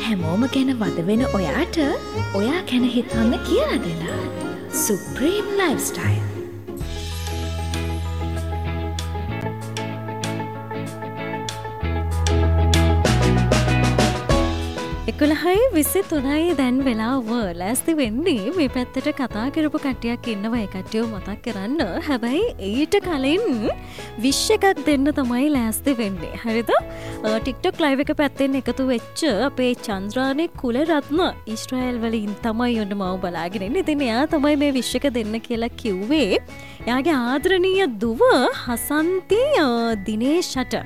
හැමෝම ගැන වද වෙන ඔයාට ඔයා ගැන හිතන්න කියලා දෙන සුප්‍රීම් ලයිෆ්ස්ටයිල්. එකොළහයි 23යි දැන් වෙලාව ලෑස්ති වෙන්නේ මේ පැත්තට කතා කරපු කට්ටියක් ඉන්නවා ඒ කට්ටියව මතක් කරන්න. හැබැයි ඊට කලින් විශ් එකක් දෙන්න තමයි ලෑස්ති වෙන්නේ. හරිද? TikTok live එක පැත්තෙන් එකතු වෙච්ච අපේ චන්ද්‍රානේ කුලරත්න ඊශ්‍රායල් වලින් තමයි යන්න මම බලාගෙන ඉන්නේ. ඉතින් එයා තමයි මේ විශ් එක දෙන්න කියලා කිව්වේ. එයාගේ ආදරණීය දුව හසන්ති දිනේෂට.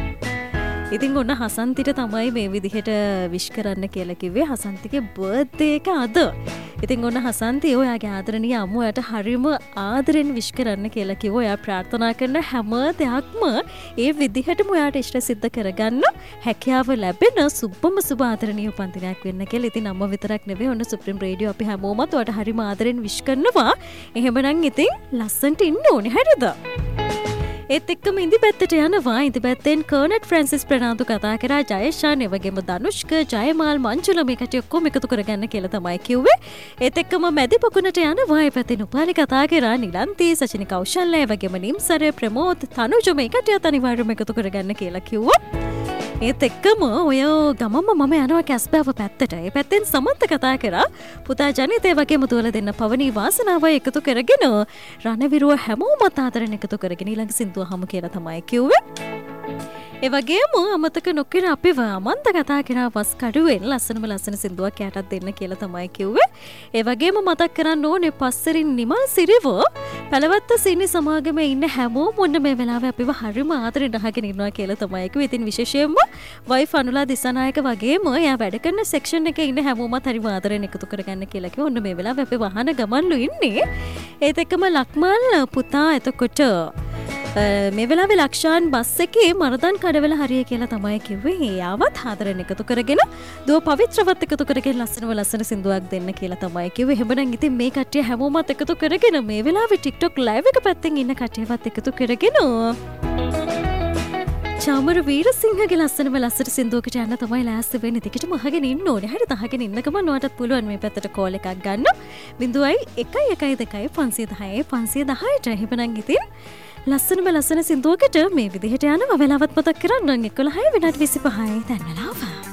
ඉතින් ඔන්න හසන්තිට තමයි මේ විදිහට විශ් කරන්න කියලා කිව්වේ. හසන්තිගේ බර්ත්ඩේ එක අද. ඉතින් ඔන්න හසන්ති ඔයාගේ ආදරණීය අම්මුවට හරිම ආදරෙන් විශ් කරන්න කියලා කිව්වා. ඔයා ප්‍රාර්ථනා කරන හැම දෙයක්ම ඒ විදිහටම ඔයාට ඉෂ්ට සිද්ධ කරගන්න හැකියාව ලැබෙන සුබම සුබ ආදරණීය උපන්දිනයක් වෙන්න කියලා. ඉතින් අම්මා විතරක් නෙවෙයි ඔන්න සුප්‍රීම රේඩියෝ අපි හැමෝමත් ඔයාට හරිම ආදරෙන් විශ් කරනවා. එහෙමනම් ඉතින් ලස්සනට ඉන්න ඕනේ. හරිද? ඒත් එක්කම ඉදි පැත්තට යනවා. ඉදි පැත්තෙන් කර්නට් ෆ්‍රැන්සිස් ප්‍රනාන්දු කතා කරා ජයෂාන් එවගේම ධනුෂ්ක ජයමාල් මංජුල මේ කට්ටිය ඔක්කොම එකතු කරගන්න කියලා තමයි කිව්වේ. ඒත් එක්කම මැදි පොකුණට යනවා. ඒ පැත්තෙන් උපාලි කතා කරා නිලන්ති සචිනි කෞශල්‍ය එවගේම නිම්සර ප්‍රමෝද් තනුජ මේ කට්ටියත් අනිවාර්යයෙන්ම එකතු කරගන්න කියලා කිව්වා. ඒත් එක්කම ඔය ගමම මම යනවා කැස්බෑව පැත්තට. ඒ පැත්තෙන් සමන්ත කතා කරා පුතා ජනිත ඒ වගේම දුවල දෙන්න පවනී වාසනාව එකතු කරගෙන රණවිරුව හැමෝමත් ආදරෙන් එකතු කරගෙන ඊළඟ සින්දුව හමු කියලා තමයි කිව්වේ. ඒ වගේම අමතක නොකර අපිව අමන්ත කතා කරා වස් කඩුවෙන් ලස්සනම ලස්සන සින්දුවක් යටත් දෙන්න කියලා තමයි කිව්වේ. ඒ වගේම මතක් කරන්න ඕනේ පස්සරින් නිමල් සිරිව පළවත්ත සිනි සමාගමේ ඉන්න හැමෝම මොන්න මේ වෙලාවේ අපිව හරිම ආදරෙන් අහගෙන ඉන්නවා කියලා තමයි කිව්වේ. ඉතින් විශේෂයෙන්ම වයිෆ් අනුලා දිසානායක වගේම එයා වැඩ කරන සෙක්ෂන් එකේ ඉන්න හැමෝමත් හරිම ආදරෙන් එකතු කරගන්න කියලා කිව්වා. ඔන්න මේ වෙලාවේ අපි වහන ගමන්ලු ඉන්නේ. ඒත් එක්කම ලක්මල් පුතා එතකොට මේ වෙලාවේ ලක්ෂාන් බස් එකේ මරදන් කඩවල හරිය කියලා තමයි කිව්වේ. එයාවත් ආදරෙන් එකතු කරගෙන දුව පවිත්‍රවත් එකතු කරගෙන ලස්සන සින්දුවක් දෙන්න කියලා තමයි කිව්වේ. එහෙමනම් ඉතින් මේ කට්ටිය හැමෝමත් එකතු කරගෙන මේ වෙලාවේ TikTok live එක පැත්තෙන් ඉන්න කට්ටියවත් එකතු කරගෙන චාමර වීරසිංහගේ ලස්සනම සින්දුවකට යන්න තමයි ලෑස්ති වෙන්නේ. ටිකටම අහගෙන ඉන්න ඕනේ. හරිද? අහගෙන ඉන්නකම ඔයාලටත් පුළුවන් මේ පැත්තට කෝල් එකක් ගන්න. 0112 510 510ට. එහෙමනම් ඉතින් ලස්සන සින්දුවකට මේ විදිහට යනවා. වෙලාවත් මතක් කරන්න 11:25 දැන් වෙලාව.